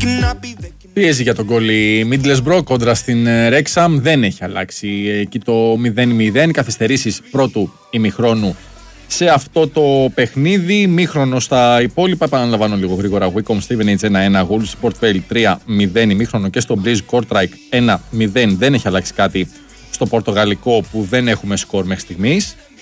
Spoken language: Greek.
Πίεση για τον γκολ η Middlesbrough κόντρα στην Wrexham, δεν έχει αλλάξει εκεί το 0-0, καθυστερήσεις πρώτου ημιχρόνου σε αυτό το παιχνίδι. Ημίχρονο στα υπόλοιπα, επαναλαμβάνω λίγο γρήγορα. Wycombe Stevenage 1-1, Wolves Port Vale 3-0, ημίχρονο και στο Breeze Kortrijk 1-0. Δεν έχει αλλάξει κάτι στο πορτογαλικό που δεν έχουμε σκορ μέχρι στιγμής.